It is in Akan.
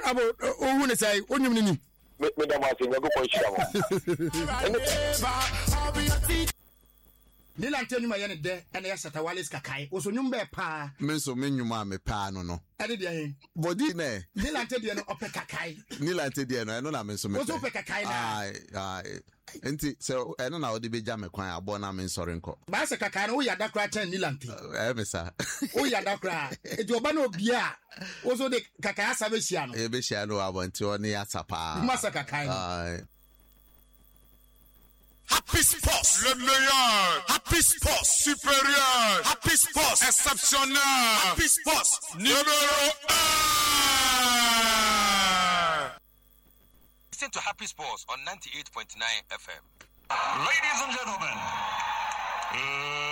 about who is say onyum ni me da ma se nyago kon shira mo Nilante nyuma yene de ene ya Shatta Wale's kakai oso nyum be pa me so me nyuma me pa no ene de hen body ne Nilante de no ope kakai Nilante de no na me so me oso ope kakai na ai enti so eno na odi beja me kwan abo na me sorry nko ba se kakai no ya dakra ten Nilante me sa o ya dakra eji oba na obia oso de kakai asabe hia no e be hia no abo nti oni ya sapa masa kakai ai Happy Sports, le meilleur. Happy Sports, supérieur. Happy Sports, exceptionnel. Happy Sports, numéro 1. Listen to Happy Sports on 98.9 FM. Ladies and gentlemen,